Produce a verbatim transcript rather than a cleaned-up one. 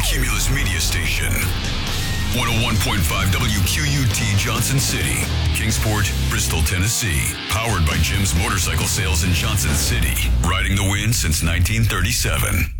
Cumulus Media Station. one oh one point five W Q U T Johnson City, Kingsport, Bristol, Tennessee. Powered by Jim's Motorcycle Sales in Johnson City. Riding the wind since nineteen thirty-seven.